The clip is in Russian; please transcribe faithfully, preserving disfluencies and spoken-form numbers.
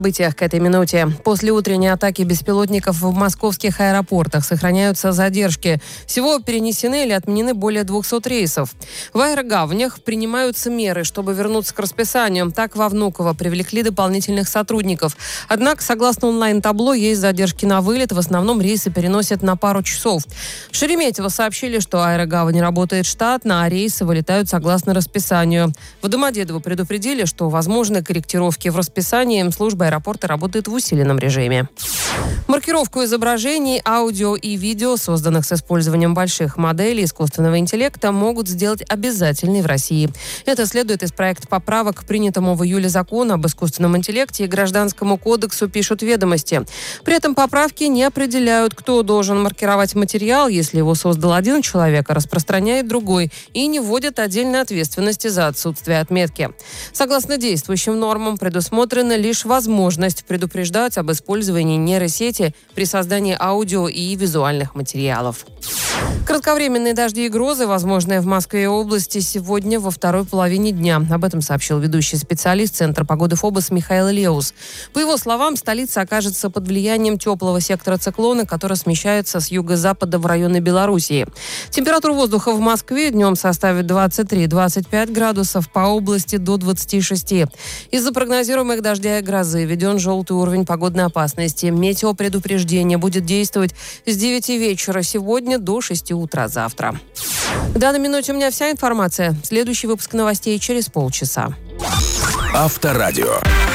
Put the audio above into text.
Событиях к этой минуте. После утренней атаки беспилотников в московских аэропортах сохраняются задержки. Всего перенесены или отменены более двухсот рейсов. В аэрогавнях принимаются меры, чтобы вернуться к расписанию. Так, во Внуково привлекли дополнительных сотрудников. Однако, согласно онлайн-табло, есть задержки на вылет. В основном рейсы переносят на пару часов. В Шереметьево сообщили, что аэрогавань работает штатно, а рейсы вылетают согласно расписанию. В Домодедово предупредили, что возможны корректировки в расписании. Служба аэропорты работают в усиленном режиме. Маркировку изображений, аудио и видео, созданных с использованием больших моделей искусственного интеллекта, могут сделать обязательной в России. Это следует из проекта поправок к принятому в июле закону об искусственном интеллекте и Гражданскому кодексу, пишут «Ведомости». При этом поправки не определяют, кто должен маркировать материал, если его создал один человек, а распространяет другой, и не вводят отдельной ответственности за отсутствие отметки. Согласно действующим нормам, предусмотрена лишь возможность возможность предупреждать об использовании нейросети при создании аудио и визуальных материалов. Кратковременные дожди и грозы, возможные в Москве и области, сегодня во второй половине дня. Об этом сообщил ведущий специалист Центра погоды ФОБОС Михаил Леус. По его словам, столица окажется под влиянием теплого сектора циклона, который смещается с юго-запада в районы Белоруссии. Температура воздуха в Москве днем составит двадцать три - двадцать пять градусов, по области до двадцати шести. Из-за прогнозируемых дождя и грозы введен желтый уровень погодной опасности. Метеопредупреждение будет действовать с девяти вечера сегодня до шести утра завтра. В данной минуте у меня вся информация. Следующий выпуск новостей через полчаса. Авторадио.